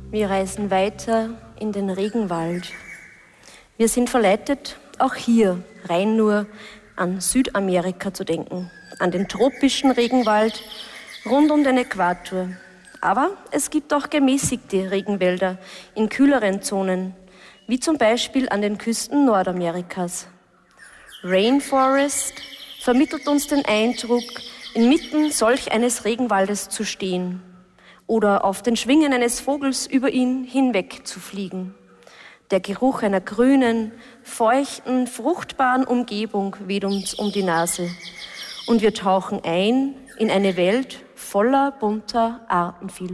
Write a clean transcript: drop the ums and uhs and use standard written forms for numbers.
Wir reisen weiter in den Regenwald. Wir sind verleitet, auch hier rein nur an Südamerika zu denken, an den tropischen Regenwald rund um den Äquator. Aber es gibt auch gemäßigte Regenwälder in kühleren Zonen, wie zum Beispiel an den Küsten Nordamerikas. Rainforest vermittelt uns den Eindruck, inmitten solch eines Regenwaldes zu stehen oder auf den Schwingen eines Vogels über ihn hinweg zu fliegen. Der Geruch einer grünen, feuchten, fruchtbaren Umgebung weht uns um die Nase und wir tauchen ein in eine Welt voller bunter Artenvielfalt.